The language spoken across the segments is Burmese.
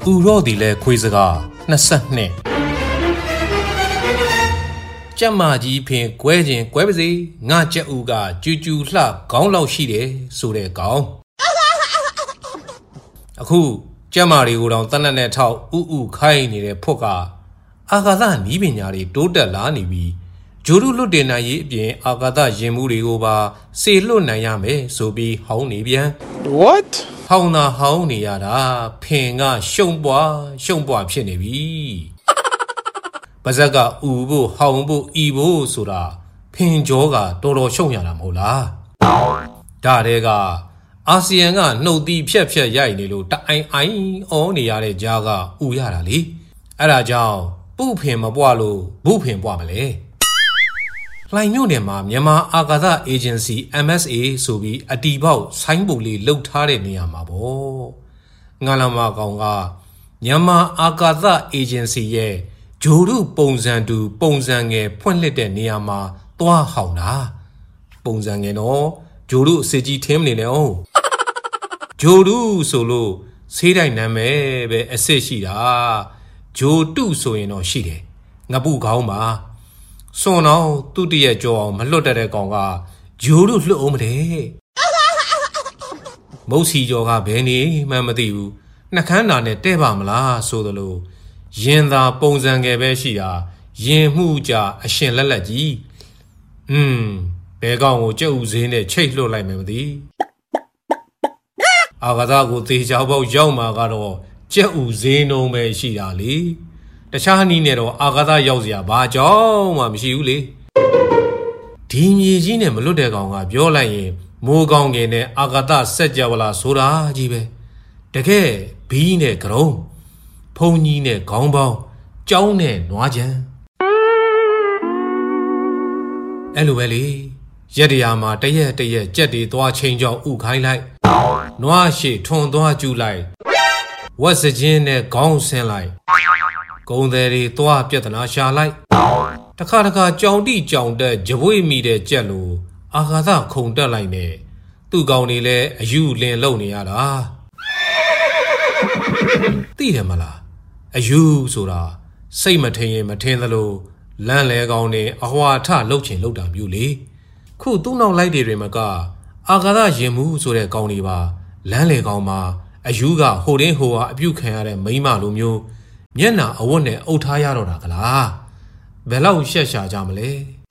우로디레 퀴즈가 나섰네. 짬마지핀 꿰진 꿰비지 나자우가 쭈쭈라 강라오시래 소래강. 아쿠 짬마리고랑 딴난에 타오 우우 카이니레 포가 아가다 니비냐리 도달라니비 조루루데나이 bien 아가다 예무리고바 세로나야메 소비 하오니비안. What? 하오나 하오니야라 팽가 숑ပွ아ဖြစ်နေပြီပါဇက်ကဥဖို့ဟောင်ဖို့ဤဖို့ဆိုတာဖင်ကြောကတော်တော်ရှုံရတာမဟုတ်လားဒါတဲကအာဆီယံကနှုတ်သီးဖြတ်ရိုက်နေလို့တအိုင်အိုင်အောနေရတဲ့ကြားကဥရတာလေအဲ့ဒါကြောင့်ပုဖင်မပွားလို့ဘုဖင်ပွားမလဲလှိုင်မြို့နယ်မှာမြန်မာအာကာသအေဂျင်စီ MSA ဆိုပြီးအတီပေါက်ဆိုင်းပုံလေးလှုပ်ထားတဲ့နေရာမှာပေါ့ငါလမကောင်ကမြန်မာအာကာသအေဂျင်စီရဲ့ဂျိုရုပုံစံတူပုံစံငယ်ဖွင့်လှစ်တဲ့နေရာမှာသွားဟောင်းတာပုံစံငယ်တော့ဂျိုရုအစစ်ကြီးထင်းမနေနဲ့အောင်ဂျိုရုဆိုလို့ဆေးတိုင်းနာမည်ပဲအစစ်ရှိတာဂျိုတုဆိုရင်တော့ရှိတယ်ငပုခေါင်းပါစွန်အောင်သူ့တရဲ့ကြောအောင်မလွတ်တဲ့ကောင်ကဂျိုတို့လွတ်အောင်မတဲ့မုတ်စီကျော်ကဘယ်နေမှမသိဘူးနှကန်းနာနဲ့တဲ့ပါမလားဆိုသလိုရင်သာပုံစံငယ်ပဲရှိတာရင်မှုကြအရှင်လက်လက်ကြီးဘယ်ကောင်ကိုကြက်ဥစင်းနဲ့ချိတ်လွတ်လိုက်မယ်မသိအာကသာကိုသေချာပေါက်ရောက်မှာကတော့ကြက်ဥစင်းလုံးပဲရှိတာလေတခြားနည်းနဲ့တော့အာကာသရောက်စရာဘာကြောင့်မှမရှိဘူးလေဒီမြေကြီးနဲ့မလွတ်တဲ့ကောင်ကပြောလိုက်ရင်မိုးကောင်းကင်နဲ့အာကာသစက်ကြဝဠာဆိုတာကြီးပဲတကယ်ဘီးနဲ့ကရုံးဖုန်ကြီးနဲ့ခေါင်းပေါင်းကြောင်းနဲ့နွားချံအဲ့လိုပဲလေရက်တရာမှာတရက်ကြက်တွေသွားချင်းကြောင်းဥခိုင်းလိုက်နွားရှိထွန်သွားကျူလိုက်ဝက်စချင်းနဲ့ခေါင်းဆင်းလိုက်ကုံတယ်တွေသွားပြဿနာရှာလိုက်တခါကြောင်တိကြောင်တက်ကြွေးမိတဲ့ကြက်လိုအာဃာသခုန်တက်လိုက်နဲ့သူ့ကောင်တွေလည်းအယူလင်လုံနေရတာသိတယ်မလားအယူဆိုတာစိတ်မထင်ရင်မထင်သလိုလမ်းလေကောင်တွေအဟွာထလှုပ်ချင်လှုပ်တာမျိုးလေခုသူ့နောက်လိုက်တွေမကအာဃာသရင်မှုဆိုတဲ့ကောင်တွေပါလမ်းလေကောင်မှာအယူကဟိုတင်းဟိုဟာအပြုတ်ခံရတဲ့မိန်းမလိုမျိုးမျက်နှာအဝတ်နဲ့အုပ်ထားရတော့တာကလားဘယ်လောက်ရှက်ရှာကြမလဲ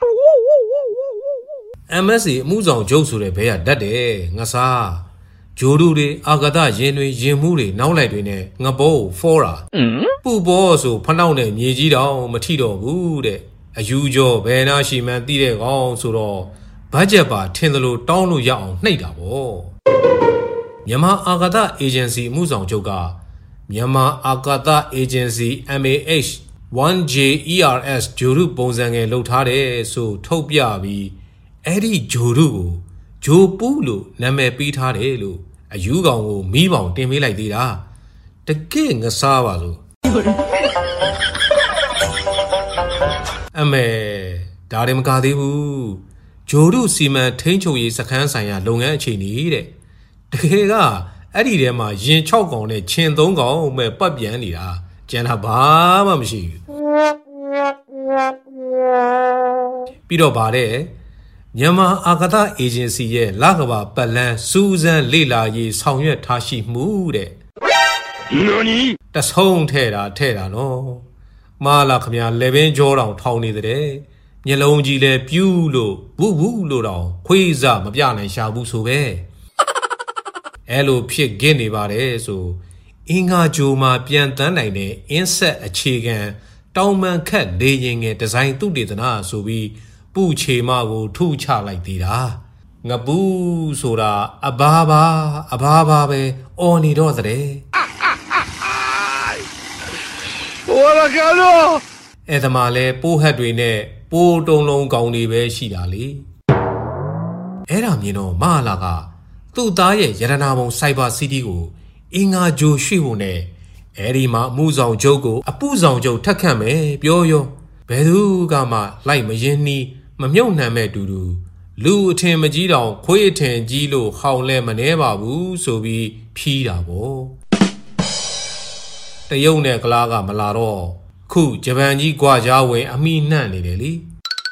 MSA အမှုဆောင်ချုပ်ဆိုတဲ့ဘဲကတတ်တယ်ငါစားဂျိုဒူတွေအာဂဒရင်တွေရင်မှုတွေနောက်လိုက်တွေနဲ့ငပိုးဖောတာပူပေါ်ဆိုဖနှောက်နဲ့မြေကြီးတောင်မထိတော့ဘူးတဲ့အယူကျော်ဘယ်နာရှိမှန်းသိတဲ့ကောင်ဆိုတော့ဘတ်ဂျက်ပါထင်သလိုတောင်းလို့ရအောင်နှိပ်တာပေါ့မြန်မာအာဂဒအေဂျင်စီအမှုဆောင်ချုပ်ကမြန်မာအာကာသအေဂျင်စီ MAH 1JERS ဂျိုရုပုံစံငယ်လှုပ်ထားတယ်ဆိုထုတ်ပြပြီးအဲ့ဒီဂျိုရုကိုဂျိုပူးလို့နာမည်ပေးထားတယ်လို့အယူကောင်ကိုမီးပေါင်တင်ပေးလိုက်သေးတာတကယ်ငစားပါလို့အမေဒါတွေမကသေးဘူးဂျိုရုစီမံထိန်းချုပ်ရေးစခန်းဆိုင်ရာလုပ်ငန်းအခြေအနေတဲ့တကယ်ကအဲ့ဒီထဲမှာရင်6កောင်နဲ့ခြင်3កောင်မဲ့ပတ်ပြန်နေတာကျန်တာဘာမှမရှိဘူးပြီးတော့ဗါတဲ့မြန်မာအာကာသအေဂျင်စီရဲ့လကဘာပတ်လန်းစူးစမ်းလေ့လာရေးဆောင်ရွက်ထားရှိမှုတဲ့တဆုံးထဲတာနော်မာလာခမရလေဘင်းကြောတောင်ထောင်းနေတဲ့မျက်လုံးကြီးလဲပြူးလို့ဘူးလို့တောင်ခွေးစမပြနိုင်ရှာဘူးဆိုပဲအဲ့လိုဖြစ်ဂစ်နေပါတယ်ဆိုအင်္ဂါဂျိုမှာပြန်တန်းနိုင်တဲ့အင်းဆက်အခြေခံတောင်ပန်ခတ်လေရင်ငယ်ဒီဇိုင်းသုတေသနဆိုပြီးပူချေမကိုထုချလိုက်သေးတာငပူးဆိုတာအဘာဘာပဲအော်နေတော့တဲ့ဟိုလာကလောအဲ့ဒါမှလဲပိုးဟက်တွေနဲ့ပိုးတုံလုံးကောင်းတွေပဲရှိတာလေအဲ့ဒါမြင်တော့မဟာလာကသူ့သားရဲ့ရတနာပုံစိုက်ဘာစီးတီးကိုအင်္ဂါဂျိုရွှေ့ဖို့နဲ့အဲဒီမှာအမှုဆောင်ချုပ်ကိုအပူဆောင်ချုပ်ထက်ခတ်မယ်ပြောရောဘယ်သူကမှလိုက်မရင်နှီးမမြုပ်နှံမဲ့တူလူအထင်မကြီးတောင်ခွေးအထင်ကြီးလို့ဟောင်းလဲမနှဲပါဘူးဆိုပြီးဖြီးတာပေါ့တတရုတ်နဲ့ကလားကမလာတော့ခုဂျပန်ကြီးကြွားကြဝင်အမိနှံ့နေတယ်လေ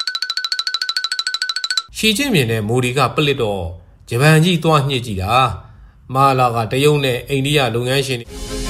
ရှီကျင့်မြင်တဲ့မိုဒီကပလစ်တော့ဂျပန်ကြီးသွားညှစ်ကြည့်တာမာလာကတရုတ်နဲ့အိန္ဒိယလုပ်ငန်းရှင်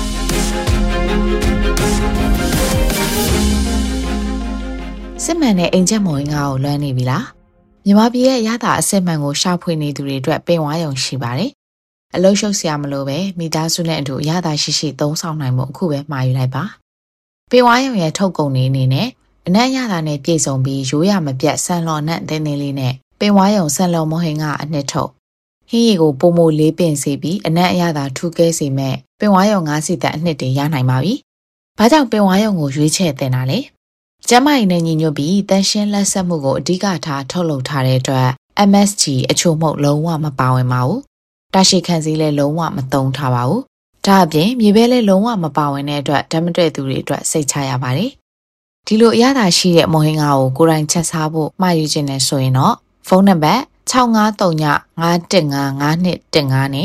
စစ်မှန်တဲ့အိမ်ချက်မော်ရင်ကိုလွမ်းနေပြီလားမြန်မာပြည်ရဲ့ရတာအစစ်မှန်ကိုရှာဖွေနေသူတွေအတွက်ပင်ဝါရုံရှိပါတယ်အလုံးရှုပ်စရာမလိုပဲမိသားစုနဲ့အတူရတာရှိရှိသုံးဆောင်နိုင်မှုအခုပဲမှာယူလိုက်ပါပင်ဝါရုံရဲ့ထုတ်ကုန်နေအနေနဲ့အနက်ရတာနဲ့ပြည့်စုံပြီးရိုးရမပြတ်ဆန်လော်နဲ့တင်းတင်းလေးနဲ့ပင်ဝါရုံဆန်လော်မော်ဟင်ကအနှစ်ထုတ်ဟင်းရီကိုပုံမိုလေးပင်စေပြီးအနက်အရသာထူကဲစေမဲ့ပင်ဝါရုံ9စီတက်အနှစ်တွေရနိုင်ပါပြီဘာကြောင့်ပင်ဝါရုံကိုရွေးချယ်တင်တာလဲကျမကြီးနဲ့ညီညွတ်ပြီးတန်ရှင်းလက်ဆက်မှုကိုအဓိကထားထုတ်လုပ်ထားတဲ့အတွက် MSG အချို့မှုလုံးဝမပါဝင်ပါဘူး။တာရှိခံစည်းလည်းလုံးဝမသုံးထားပါဘူး။ဒါအပြင်မြေပဲလည်းလုံးဝမပါဝင်တဲ့အတွက်ဓာတ်မတွေ့သူတွေအတွက်စိတ်ချရပါတယ်။ဒီလိုအရသာရှိတဲ့မော်ဟင်္ဂါကိုကိုယ်တိုင်ချက်စားဖို့မှာယူခြင်းနဲ့ဆိုရင်တော့ဖုန်းနံပါတ်65395155နဲ့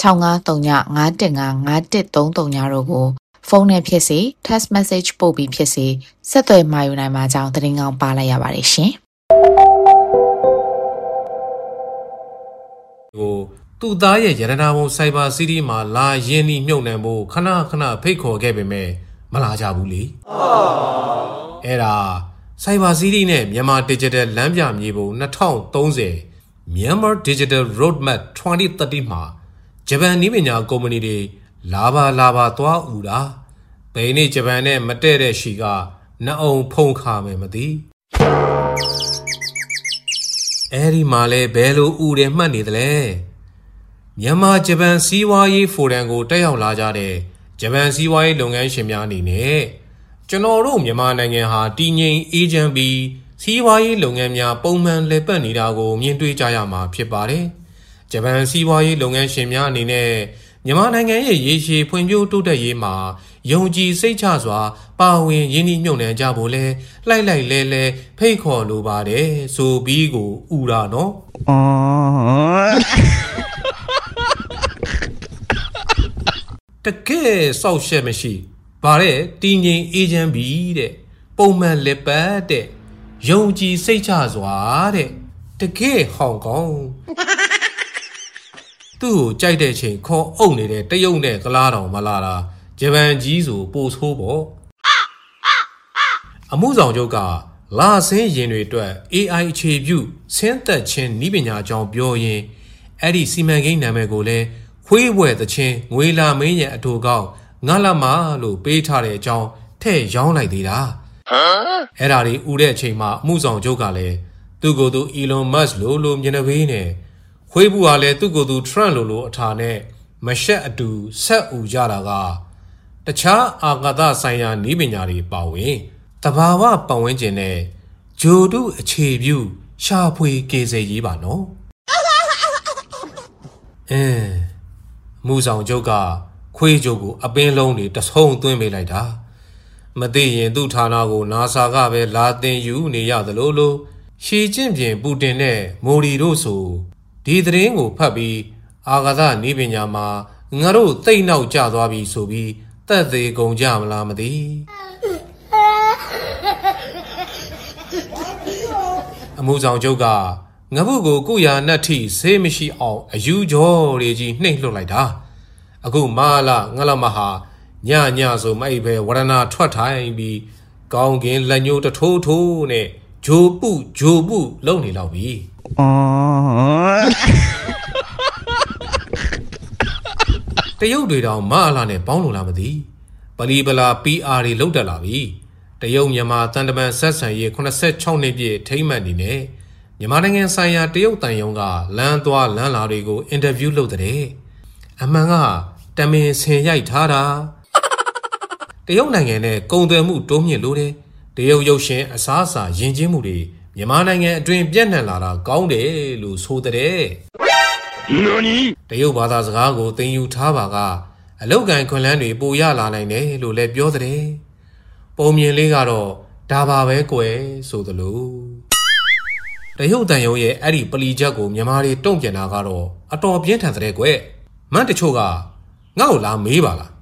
6539515533တို့ကိုဖုန်းနဲ့ဖြစ်စေ text message ပို့ပြီးဖြစ်စေဆက်သွယ်မှာယူနိုင်မှာကြောင်းသတင်းကောင်းပါလိုက်ရပါတယ်ရှင်ဟိုသူ့သားရဲ့ရတနာဘုံစိုက်ဘာစီးတီးမှာလာရင်းနှီးမြုပ်နှံဖို့ခဏဖိတ်ခေါ်ခဲ့ပေမဲ့မလာကြဘူးလေအဲ့ဒါစိုက်ဘာစီးတီးနဲ့မြန်မာ Digital လမ်းပြမြေပုံ2030 Myanmar Digital Roadmap 2030မှာဂျပန်နည်းပညာကုမ္ပဏီတွေလာပါသွားဦးတာဘယ်နေ့ဂျပန်နဲ့မတည့်တဲ့ရှီကနှအုံဖုံခါမယ်မသိအဲ့ဒီမှာလဲဘယ်လိုဦးတယ်မှတ်နေသလဲမြန်မာဂျပန်စီးပွားရေးဖိုရမ်ကိုတက်ရောက်လာကြတဲ့ဂျပန်စီးပွားရေးလုပ်ငန်းရှင်များအနေနဲ့ကျွန်တော်တို့မြန်မာနိုင်ငံဟာတည်ငြိမ်အေးချမ်းပြီးစီးပွားရေးလုပ်ငန်းများပုံမှန်လည်ပတ်နေတာကိုမြင်တွေ့ကြရမှာဖြစ်ပါတယ်ဂျပန်စီးပွားရေးလုပ်ငန်းရှင်များအနေနဲ့မြန်မာနိုင်ငံရဲ့ရေရှည်ဖွံ့ဖြိုးတိုးတက်ရေးမှာယုံကြည်စိတ်ချစွာပါဝင်ရင်းနှီးမြှုပ်နှံကြဖို့လဲလိုက်လဲဖိတ်ခေါ်လိုပါတယ်ဆိုပြီးကိုဥတာနော်တကယ်စောက်ရှက်မရှိဗါတဲ့တင်းငိမ်အေးချမ်းပြီးတဲ့ပုံမှန်လက်ပတ်တဲ့ယုံကြည်စိတ်ချစွာတဲ့တကယ်ဟောင်ကောင်သူ့ကိုကြိုက်တဲ့ချိန်ခေါ်အုပ်နေတဲ့တရုတ်နဲ့ကလားတောင်မလာတာဂျပန်ကြီးဆိုပိုဆိုးပေါ့အမှုဆောင်ချုပ်ကလာဆင်းရင်တွေအတွက် AI အခြေပြုဆင်းသက်ခြင်းနည်းပညာအကြောင်းပြောရင်းအဲ့ဒီစီမံကိန်းနာမည်ကိုလည်းခွေးဘွယ်သချင်းငွေလာမင်းရဲ့အတူကောင်းငါလာမလို့ပေးထားတဲ့အကြောင်းထဲ့ရောင်းလိုက်သေးတာအဲ့ဒါတွေဥတဲ့အချိန်မှာအမှုဆောင်ချုပ်ကလည်းသူ့ကိုယ်သူ Elon Musk လို့မျက်နှာပေးနေခွေးဘူးကလည်းသူ့ကိုယ်သူ Trump လို့အထာနဲ့မရှက်အတူဆက်ဥကြတာကတခြားအာကာသဆိုင်ရာနည်းပညာတွေပါဝင်တဘာဝပတ်ဝန်းကျင်နဲ့ဂျိုတုအခြေပြုရှာဖွေကေစေရေးပါနော်မူဆောင်ချုပ်ကခွေးကြိုကိုအပင်းလုံးတွေတဆုံသွင်းပေးလိုက်တာမသိရင်သူ့ဌာနကို NASA ကပဲလာတင်ယူနေရသလိုလိုရှီကျင့်ပြင်ပူတင်နဲ့မိုဒီတို့ဆိုဒီသတင်းကိုဖတ်ပြီးအာကာသနည်းပညာမှာငါတို့သိမ့်နောက်ကျသွားပြီဆိုပြီးတက်သေးကုန်ကြမလားမသိအမှုဆောင်ချုပ်ကငါ့ဘုကိုကုရာနတ်ထိဆေးမရှိအောင်အယူကြောတွေကြီးနှိမ့်လွှတ်လိုက်တာအခုမာလာငါလမဟာညဆိုမိုက်ပဲဝရဏထွက်ထိုင်ပြီးကောင်းကင်လက်ညှိုးတထိုးနဲ့ဂျိုပုလုံနေလောက်ပြီတရုတ်တွေတောင်မာလာနဲ့ပေါင်းလို့လားမသိပလီပလာ PR တွေလောက်တက်လာပြီတရုတ်မြန်မာတန်တမန်ဆက်ဆံရေး86နှစ်ပြည့်ထိမ့်မှန်နေနဲ့မြန်မာနိုင်ငံဆိုင်ရာတရုတ်တန်ယုံကလမ်းသွားလမ်းလာတွေကိုအင်တာဗျူးလုပ်တဲ့အမှန်ကတမင်ဆင်ရိုက်ထားတာတရုတ်နိုင်ငံနဲ့ကုန်သွယ်မှုတိုးမြင့်လို့တယ်တရုတ်ရုပ်ရှင်အစားအစာယဉ်ကျေးမှုတွေမြန်မာနိုင်ငံအတွင်းပြန့်နှံ့လာတာကောင်းတယ်လို့ဆိုတဲ့တရုတ်ဘာသာစကားကိုသင်ယူထားပါကအလောက်ကန်ခွန်လန်းတွေပိုရလာနိုင်တယ်လို့လည်းပြောတဲ့ပုံမြင်လေးကတော့ဒါပါပဲကွယ်ဆိုသလိုတရုတ်တန်ယုံရဲ့အဲ့ဒီပလီချက်ကိုမြန်မာတွေတုံ့ပြန်တာကတော့အတော်ပြင်းထန်တဲ့ကွယ်မန်းတချို့ကငါ့ကိုလာမေးပါလား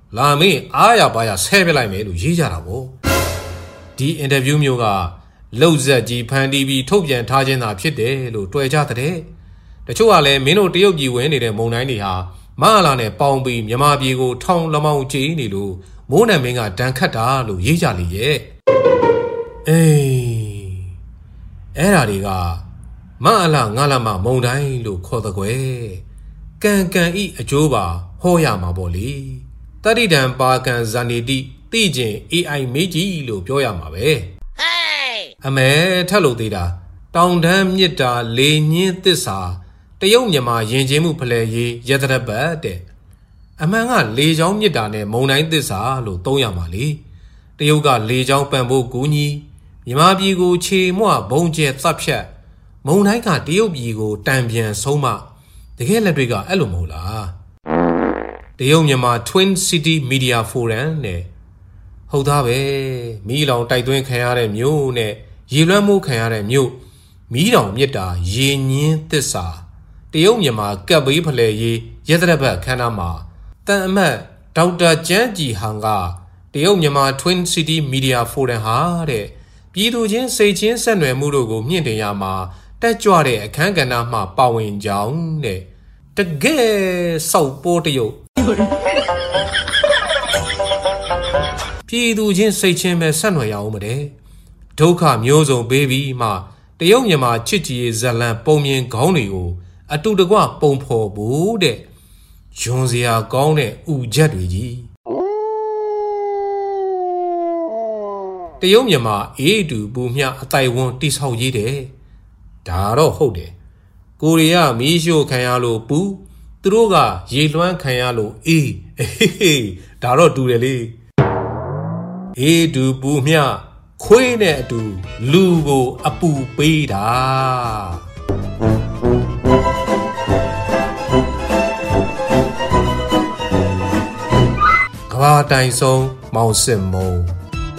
လာမင်းအားရပါရဆဲပြလိုက်မယ်လို့ရေးကြတာပေါ့ဒီအင်တာဗျူးမျိုးကလှုပ်ဆက်ကြီးဖန်တီးပြီးထုတ်ပြန်ထားခြင်းသာဖြစ်တယ်လို့တွေ့ကြတဲ့တချို့ကလည်းမင်းတို့တရုတ်ပြည်ဝင်နေတဲ့မုံတိုင်းတွေဟာမဟာလာနဲ့ပေါင်ပြီးမြန်မာပြည်ကိုထောင်လမောင်ကြေးနေလို့မိုးနံမင်းကဒဏ်ခတ်တာလို့ရေးကြလေရဲ့အေးအဲ့ဓာတွေကမဟာလာငါလာမမုံတိုင်းလို့ခေါ်တဲ့ကွယ်ကံကံဤအကျိုးပါဟောရမှာပေါ့လေတတိတံပါကံဇာနေတိသိကျင် AI မေးကြီးလို့ပြောရမှာပဲအမဲထက်လို့သေးတာတောင်တန်းမြစ်တာလေညင်းသစ္စာတရုတ်မြန်မာယဉ်ကျေးမှုဖလှယ်ရေးရတရပတ်တဲ့အမှန်ကလေချောင်းမြစ်တာနဲ့မုံတိုင်းသစ္စာလို့သုံးရမှာလေတရုတ်ကလေချောင်းပံ့ပိုးကူညီမြန်မာပြည်ကိုခြေမွဘုံကျဲသတ်ဖြတ်မုံတိုင်းကတရုတ်ပြည်ကိုတံပြန်ဆုံးမတကယ်လက်တွေကအဲ့လိုမဟုတ်လားတရုတ်မြန်မာ Twin City Media Forum နဲ့ဟုတ်သားပဲမီးလောင်တိုက်သွင်းခံရတဲ့မြို့နဲ့ရေလွှမ်းမိုးခံရတဲ့မြို့မီးတောင်မြစ်တာရေညင်းသစ္စာတရုတ်မြန်မာကပ်ဘေးဖလှယ်ရေးရတရဘတ်ခန်းနာမှာတန်အမတ်ဒေါက်တာကျန်းကြည်ဟန်ကတရုတ်မြန်မာ Twin City Media Forum ဟာတဲ့ပြည်သူချင်းစိတ်ချင်းဆက်နွယ်မှုတို့ကိုမြင့်တင်ရမှာတက်ကြွတဲ့အခမ်းကဏ္ဍမှပါဝင်ကြောင်းတဲ့တကယ်စောက်ပိုးတရုတ်ပြည်သူချင်းစိတ်ချင်းပဲဆက်နွယ်ရအောင်မတဲ့ဒုက္ခမျိုးစုံပေးပြီးမှတရုတ်မြန်မာချစ်ကြည်ဇလံပုံမြင်ခေါင်းတွေကိုအတူတကွပုံဖော်ဖို့တဲ့ယွန်စရာကောင်းတဲ့ဥချက်တွေကြီးတရုတ်မြန်မာအေးတူပူမြအတိုင်ဝန်းတိဆောက်ရေးတယ်ဒါတော့ဟုတ်တယ်ကိုရီးယားမီးရှို့ခံရလို့ပူသူတို့ကရေလွှမ်းခံရလို့အေးဒါတော့တူတယ်လေအေးတူပူမြခွေးနဲ့အတူလူကိုအပူပေးတာကဘာတိုင်ဆုံးမောင်စစ်မုံ